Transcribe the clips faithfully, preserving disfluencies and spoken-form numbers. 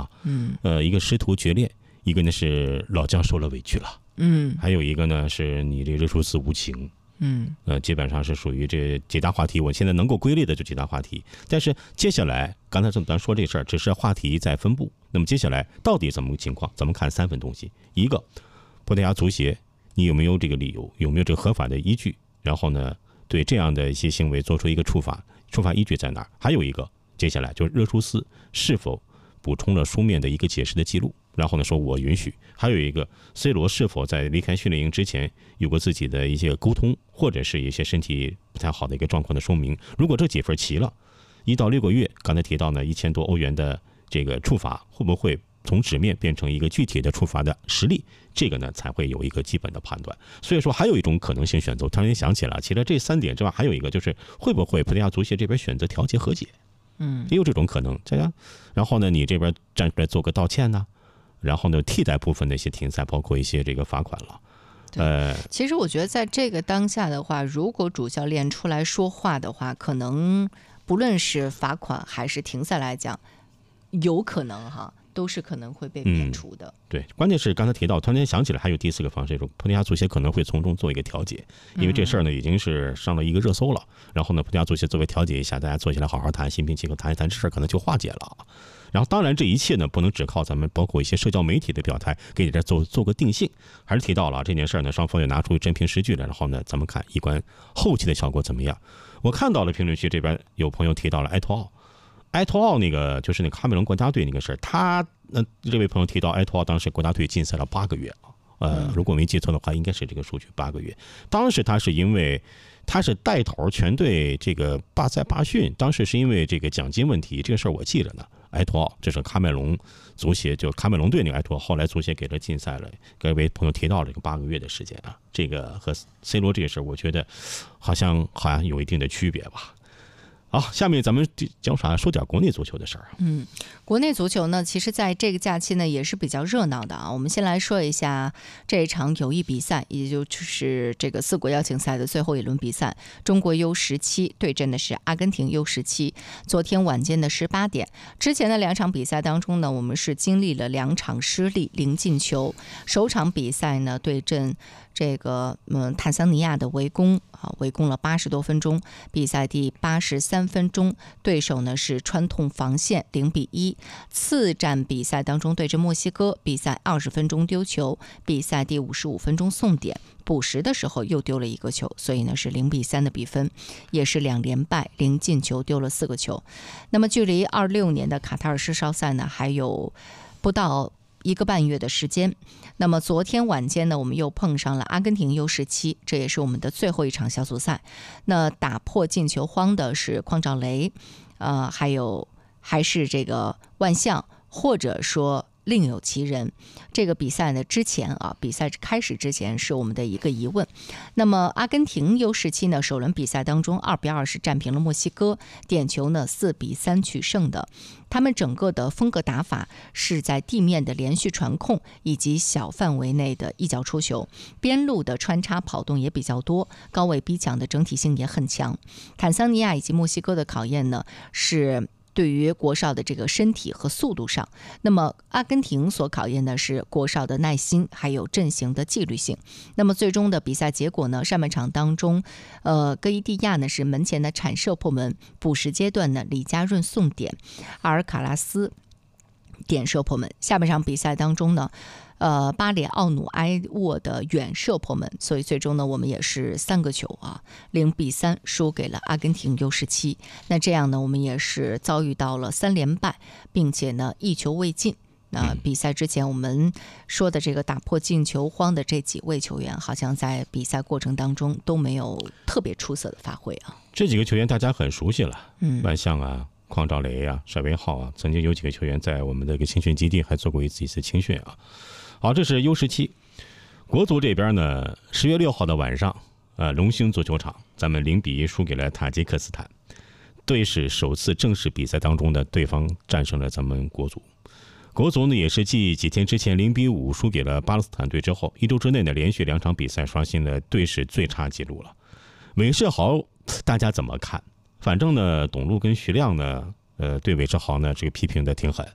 了，嗯，呃，一个师徒决裂，一个呢是老将受了委屈了，嗯，还有一个呢是你这热苏斯无情。嗯，呃，基本上是属于这几大话题。我现在能够归类的就几大话题，但是接下来刚才咱说这事儿，只是话题在分布。那么接下来到底怎么个情况？咱们看三份东西：一个，葡萄牙足协你有没有这个理由，有没有这个合法的依据？然后呢，对这样的一些行为做出一个处罚，处罚依据在哪儿？还有一个，接下来就是热苏斯是否补充了书面的一个解释的记录？然后呢，说我允许。还有一个 ，C 罗是否在离开训练营之前有过自己的一些沟通，或者是一些身体不太好的一个状况的说明？如果这几份齐了，一到六个月，刚才提到呢，一千多欧元的这个处罚，会不会从纸面变成一个具体的处罚的实例？这个呢，才会有一个基本的判断。所以说，还有一种可能性选择，突然间想起了，除了这三点之外，还有一个就是会不会葡萄牙足协这边选择调解和解？嗯，也有这种可能。这样，然后呢，你这边站出来做个道歉呢？然后呢，替代部分的一些停赛，包括一些这个罚款了。 呃，其实我觉得在这个当下的话，如果主教练出来说话的话，可能不论是罚款还是停赛来讲，有可能哈，都是可能会被免除的。 嗯、对，关键是刚才提到，突然间想起来还有第四个方式，葡萄牙足协可能会从中做一个调解，因为这事儿呢已经是上了一个热搜了。然后呢，葡萄牙足协作为调解一下，大家坐下来好好谈，心平气和谈一谈，这事儿可能就化解了。然后，当然，这一切呢，不能只靠咱们，包括一些社交媒体的表态，给你这做做个定性。还是提到了这件事呢，双方也拿出真凭实据来，然后呢，咱们看一关后期的效果怎么样。我看到了评论区这边有朋友提到了埃托奥，埃托奥那个就是那个卡梅隆国家队那个事儿，他那、呃、这位朋友提到埃托奥当时国家队禁赛了八个月啊，呃，如果没记错的话，应该是这个数据八个月。当时他是因为他是带头全队这个罢赛罢训，当时是因为这个奖金问题，这个事儿我记着呢。埃托奥，这是卡梅隆足协，就卡梅隆队那个埃托奥，后来足协给了禁赛了。各位朋友提到这个八个月的时间啊，这个和 C 罗这个事儿，我觉得好像好像有一定的区别吧。好，下面咱们讲啥？说点国内足球的事儿。 嗯，国内足球呢，其实在这个假期呢也是比较热闹的啊。我们先来说一下这一场友谊比赛，也就是这个四国邀请赛的最后一轮比赛，中国 U 十七 对阵的是阿根廷 U 十七。昨天晚间的十八点，之前的两场比赛当中呢，我们是经历了两场失利，零进球。首场比赛呢对阵这个嗯坦桑尼亚的围攻啊，围攻了八十多分钟，比赛第八十三分钟，对手呢是穿透防线，零比一。次战比赛当中对阵墨西哥，比赛二十分钟丢球，比赛第五十五分钟送点，补时的时候又丢了一个球，所以呢是零比三的比分，也是两连败，零进球，丢了四个球。那么距离二六年的卡塔尔世少赛呢还有不到一个半月的时间。那么昨天晚间呢，我们又碰上了阿根廷 U 十七，这也是我们的最后一场小组赛。那打破进球荒的是匡兆雷，呃，还有还是这个万象，或者说另有其人。这个比赛呢之前啊，比赛开始之前是我们的一个疑问。那么阿根廷 U 十七 呢，首轮比赛当中二比二是战平了墨西哥，点球呢四比三取胜的。他们整个的风格打法是在地面的连续传控以及小范围内的一脚出球，边路的穿插跑动也比较多，高位逼抢的整体性也很强。坦桑尼亚以及墨西哥的考验呢是对于国少的这个身体和速度上，那么阿根廷所考验的是国少的耐心还有阵型的纪律性。那么最终的比赛结果呢，上半场当中呃，戈伊蒂亚呢是门前的铲射破门，补时阶段呢李佳润送点，阿尔卡拉斯点射破门。下半场比赛当中呢呃，巴里奥努埃沃的远射破门，所以最终呢，我们也是三个球啊，零比三输给了阿根廷 U 十七。那这样呢，我们也是遭遇到了三连败，并且呢，一球未进。那比赛之前我们说的这个打破进球荒的这几位球员，好像在比赛过程当中都没有特别出色的发挥啊。 这几个球员大家很熟悉了，嗯，万象啊。匡兆雷啊，帅威浩啊，曾经有几个球员在我们的一个青训基地还做过一次一次青训啊。好，这是 U 十七。国足这边呢，十月六号的晚上，呃，龙兴足球场，咱们零比一输给了塔吉克斯坦，队是首次正式比赛当中的对方战胜了咱们国足。国足呢也是继几天之前零比五输给了巴勒斯坦队之后，一周之内呢连续两场比赛刷新了队史最差纪录了。韦世豪，大家怎么看？反正呢，董路跟徐亮呢，呃，对韦世豪呢这个批评的挺狠。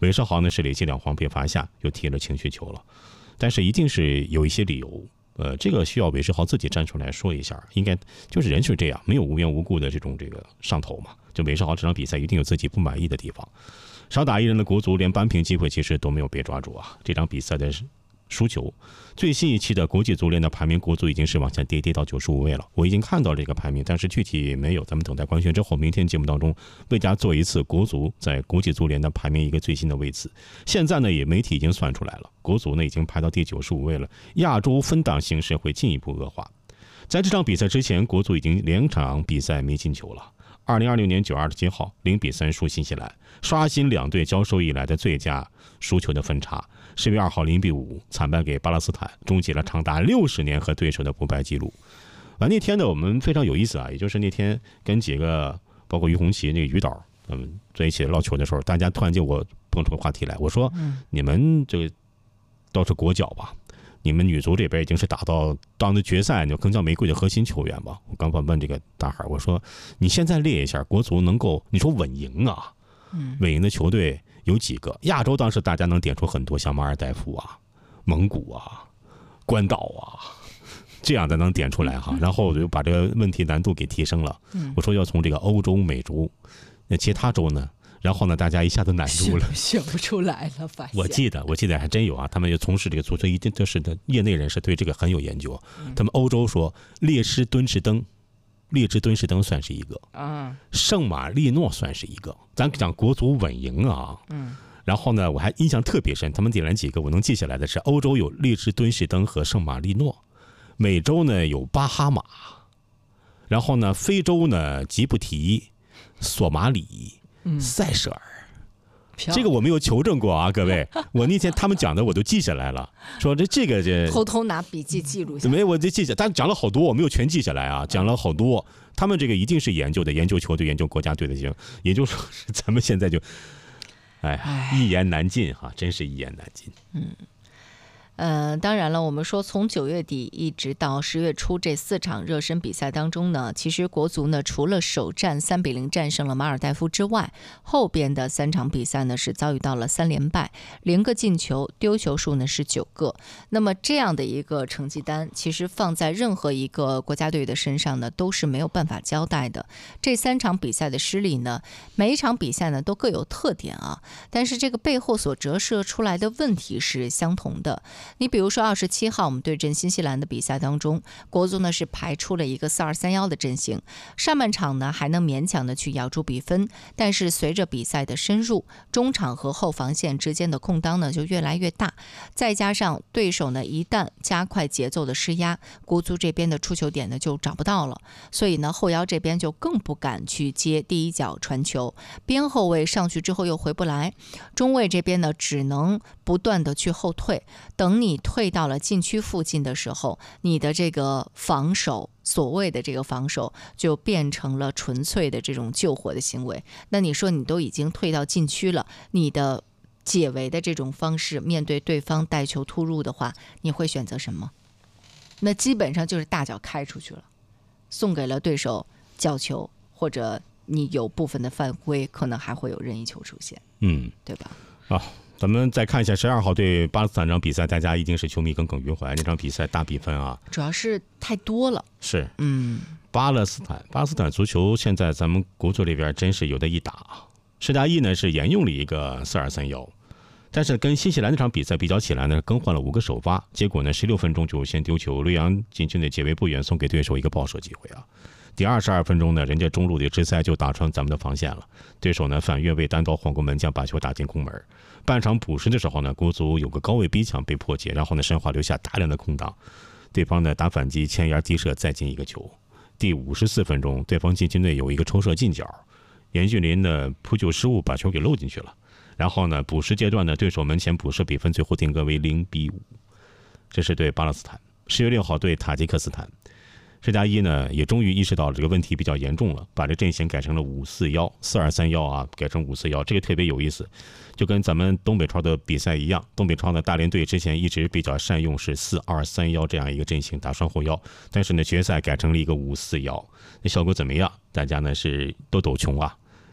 韦世豪呢是累计两黄被罚下，又踢了情绪球了，但是一定是有一些理由。呃，这个需要韦世豪自己站出来说一下，应该就是人是这样，没有无缘无故的这种这个上头嘛。就韦世豪这场比赛一定有自己不满意的地方。少打一人的国足连扳平机会其实都没有被抓住啊！这场比赛的输球，最新一期的国际足联的排名，国足已经是往下跌跌到九十五位了。我已经看到这个排名，但是具体没有，咱们等待官宣之后，明天节目当中为大家做一次国足在国际足联的排名一个最新的位次。现在呢，也媒体已经算出来了，国足呢已经排到第九十五位了，亚洲分档形势会进一步恶化。在这场比赛之前，国足已经两场比赛没进球了。二零二六年九月二十七号零比三输新西兰，刷新两队交手以来的最佳输球的分差。十月二号零比五惨败给巴勒斯坦，终结了长达六十年和对手的不败记录。完那天呢，我们非常有意思啊，也就是那天跟几个包括于红旗那个于导，我们在一起唠球的时候，大家突然间我蹦出个话题来，我说：“你们这个倒是国脚吧？你们女足这边已经是打到当的决赛，就更叫玫瑰的核心球员吧？”我刚问这个大海，我说：“你现在列一下国足能够你说稳赢啊？稳赢的球队。”有几个亚洲当时大家能点出很多，像马尔代夫啊、蒙古啊、关岛啊，这样的能点出来哈。然后我就把这个问题难度给提升了，我说要从这个欧洲、美洲，那其他洲呢？然后呢，大家一下子难住了， 选不出来了。发现我记得，我记得还真有啊，他们就从事这个足球，一定都是的业内人士，对这个很有研究。他们欧洲说列支敦士登。列支敦士登算是一个，啊，圣马力诺算是一个，咱讲国足稳赢啊，嗯，然后呢，我还印象特别深，他们点了几个我能记下来的是，欧洲有列支敦士登和圣马力诺，美洲呢有巴哈马，然后呢，非洲呢吉布提、索马里、塞舌尔。这个我没有求证过啊，各位，我那天他们讲的我都记下来了，说这这个这偷偷拿笔记记录下来， 没我这记下，但讲了好多，我没有全记下来啊，讲了好多，他们这个一定是研究的，研究球队、研究国家队的行，也就是说咱们现在就，哎，一言难尽哈，真是一言难尽。 嗯。呃，当然了，我们说从九月底一直到十月初这四场热身比赛当中呢，其实国足呢除了首战三比零战胜了马尔代夫之外，后边的三场比赛呢是遭遇到了三连败，零个进球，丢球数呢是九个。那么这样的一个成绩单，其实放在任何一个国家队的身上呢，都是没有办法交代的。这三场比赛的失利呢，每一场比赛呢都各有特点啊，但是这个背后所折射出来的问题是相同的。你比如说二十七号我们对阵新西兰的比赛当中，国足呢是排出了一个四二三一的阵型，上半场呢还能勉强的去咬住比分，但是随着比赛的深入，中场和后防线之间的空当呢就越来越大，再加上对手呢一旦加快节奏的施压，国足这边的出球点呢就找不到了，所以呢后腰这边就更不敢去接第一脚传球，边后卫上去之后又回不来，中卫这边呢只能不断的去后退，等你退到了禁区附近的时候，你的这个防守，所谓的这个防守就变成了纯粹的这种救火的行为。那你说你都已经退到禁区了，你的解围的这种方式，面对对方带球突入的话，你会选择什么？那基本上就是大脚开出去了，送给了对手角球，或者你有部分的犯规，可能还会有任意球出现， 嗯， 对吧？ 啊。咱们再看一下十二号对巴勒斯坦这场比赛，大家一定是球迷耿耿于怀。那场比赛大比分啊， 主要是太多了。 是， 嗯， 巴勒斯坦，巴勒斯坦足球现在咱们国足这边真是有的一打。施达伊呢是沿用了一个四二三一，但是跟新西兰那场比赛比较起来呢，更换了五个首发，结果呢十六分钟就先丢球，雷扬禁区内解围不远，送给对手一个爆射机会啊。第二十二分钟呢，人家中路的直塞就打穿咱们的防线了，对手呢反越位单刀晃过门将，把球打进空门。半场补时的时候呢，国足有个高位逼抢被破解，然后呢申花留下大量的空档，对方呢打反击前沿低射再进一个球。第五十四分钟，对方禁区内有一个抽射近角，严俊林的扑救失误把球给漏进去了。然后呢补时阶段呢，对手门前补射比分最后定格为零比五。这是对巴勒斯坦。十月六号对塔吉克斯坦，施达伊呢也终于意识到了这个问题比较严重了，把这阵型改成了五四一，四二三一啊，改成五四一，这个特别有意思，就跟咱们东北超的比赛一样，东北超的大连队之前一直比较善用是四二三一这样一个阵型打双后腰，但是呢决赛改成了一个五四一，那效果怎么样？大家呢是都抖穷啊，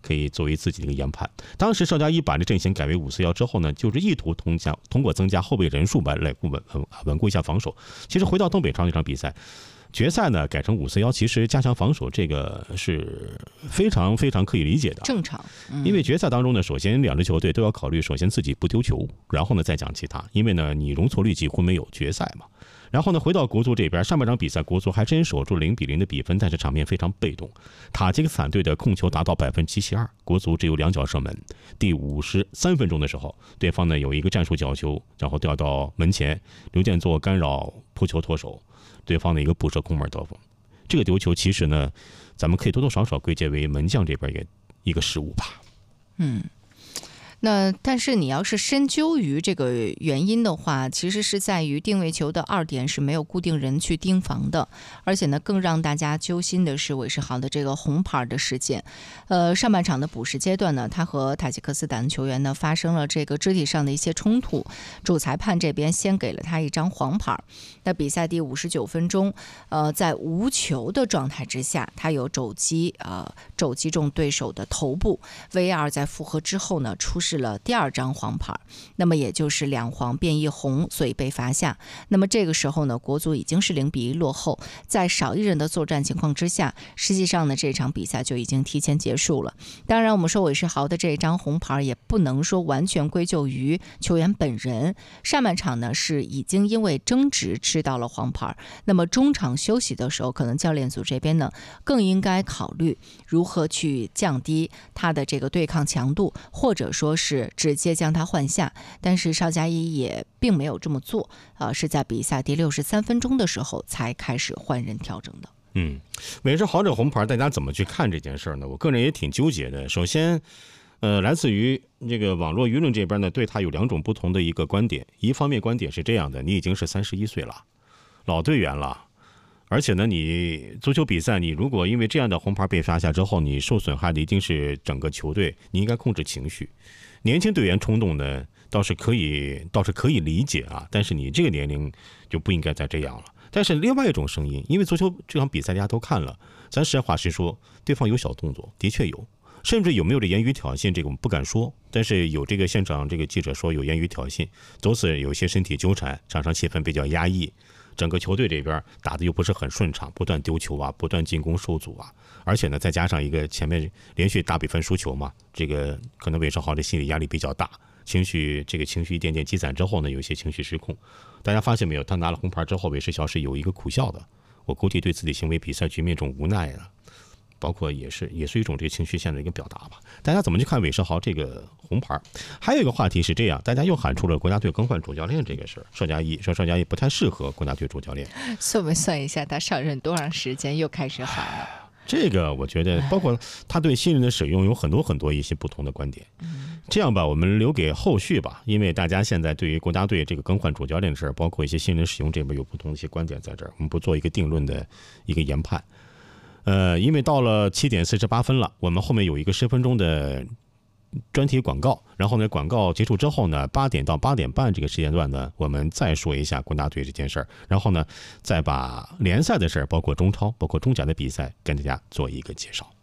可以作为自己的一个研判。当时邵佳一把这阵型改为五四一之后呢，就是意图通加通过增加后备人数吧，来稳稳稳固一下防守。其实回到东北朝那场比赛，决赛呢改成五四一，其实加强防守这个是非常非常可以理解的， 正常。 嗯、因为决赛当中呢，首先两支球队都要考虑，首先自己不丢球，然后呢再讲其他，因为呢你容错率几乎没有，决赛嘛。然后呢，回到国足这边，上半场比赛国足还真守住零比零的比分，但是场面非常被动。塔吉克斯坦队的控球达到百分之七十二，国足只有两脚射门。第五十三分钟的时候，对方呢有一个战术角球，然后掉到门前，刘健作干扰扑球脱手，对方的一个补射空门得分。这个丢球其实呢，咱们可以多多少少归结为门将这边一个一个失误吧。 嗯。那但是你要是深究于这个原因的话，其实是在于定位球的二点是没有固定人去盯防的，而且呢，更让大家揪心的是韦世豪的这个红牌的事件。呃，上半场的补时阶段呢，他和塔吉克斯坦球员呢发生了这个肢体上的一些冲突，主裁判这边先给了他一张黄牌。那比赛第五十九分钟，呃，在无球的状态之下，他有肘击呃肘击中对手的头部 ，V R 在复核之后呢，出示了第二张黄牌，那么也就是两黄变一红，所以被罚下。那么这个时候呢，国足已经是零比一落后，在少一人的作战情况之下，实际上呢，这场比赛就已经提前结束了。当然，我们说韦世豪的这张红牌也不能说完全归咎于球员本人。上半场呢是已经因为争执吃到了黄牌，那么中场休息的时候，可能教练组这边呢更应该考虑如何去降低他的这个对抗强度，或者说是直接将他换下。但是邵佳一也并没有这么做，呃，是在比赛第六十三分钟的时候才开始换人调整的。 嗯，韦世豪这红牌，大家怎么去看这件事呢？我个人也挺纠结的。首先，呃，来自于这个网络舆论这边呢，对他有两种不同的一个观点。一方面观点是这样的：你已经是三十一岁了，老队员了，而且呢，你足球比赛，你如果因为这样的红牌被罚下之后，你受损害的一定是整个球队，你应该控制情绪。年轻队员冲动呢，倒是可以，倒是可以理解啊，但是你这个年龄就不应该再这样了。但是另外一种声音，因为足球这场比赛大家都看了，咱实话实说，对方有小动作，的确有，甚至有没有这言语挑衅，这个我们不敢说，但是有这个现场这个记者说有言语挑衅，走此有些身体纠缠，场上气氛比较压抑，整个球队这边打的又不是很顺畅，不断丢球啊，不断进攻受阻啊，而且呢再加上一个前面连续大比分输球嘛，这个可能韦世豪的心理压力比较大，情绪这个情绪一点点积攒之后呢，有些情绪失控。大家发现没有，他拿了红牌之后，韦世豪是有一个苦笑的，我估计对自己行为比赛局面一种无奈啊，包括也是也是一种这个情绪线的一个表达吧。大家怎么去看韦世豪这个红牌？还有一个话题是这样，大家又喊出了国家队更换主教练这个事儿，邵佳一说邵佳一不太适合国家队主教练， 算没算一下他上任多长时间，又开始喊了。 这个我觉得，包括他对新人的使用有很多很多一些不同的观点。这样吧，我们留给后续吧，因为大家现在对于国家队这个更换主教练的事儿，包括一些新人使用这边有不同的一些观点在这儿，我们不做一个定论的一个研判。呃，因为到了七点四十八分了，我们后面有一个十分钟的专题广告，然后呢，广告结束之后呢，八点到八点半这个时间段呢，我们再说一下国家队这件事儿，然后呢，再把联赛的事儿，包括中超、包括中甲的比赛，跟大家做一个介绍。